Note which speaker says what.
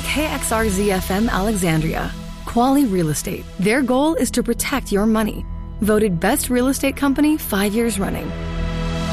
Speaker 1: KXRZ-FM Alexandria. Quality Real Estate. Their goal is to protect your money. Voted Best Real Estate Company 5 years running.